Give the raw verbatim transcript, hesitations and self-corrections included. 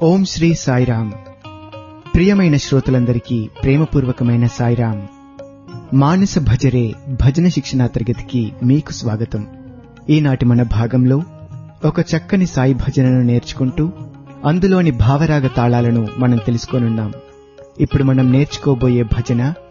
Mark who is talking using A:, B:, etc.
A: ఓం శ్రీ సాయిరామ్. ప్రియమైన శ్రోతలందరికీ ప్రేమపూర్వకమైన సాయిరామ్. మానస భజరే భజన శిక్షణా తరగతికి మీకు స్వాగతం. ఈనాటి మన భాగంలో ఒక చక్కని సాయి భజనను నేర్చుకుంటూ అందులోని భావరాగ తాళాలను మనం తెలుసుకోనున్నాం. ఇప్పుడు మనం నేర్చుకోబోయే భజన